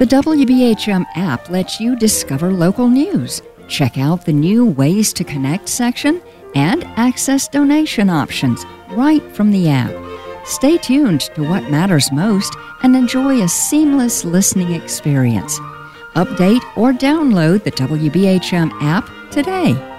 The WBHM app lets you discover local news, check out the new Ways to Connect section, and access donation options right from the app. Stay tuned to what matters most and enjoy a seamless listening experience. Update or download the WBHM app today.